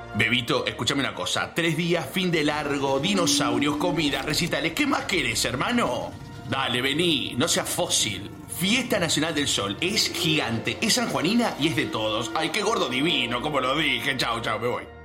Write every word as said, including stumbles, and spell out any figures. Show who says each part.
Speaker 1: Bebito, escúchame una cosa. Tres días, fin de largo, dinosaurios, comidas, recitales. ¿Qué más querés, hermano? Dale, vení, no seas fósil. Fiesta Nacional del Sol. Es gigante, es sanjuanina y es de todos. Ay, qué gordo divino, como lo dije. Chau, chau, me voy.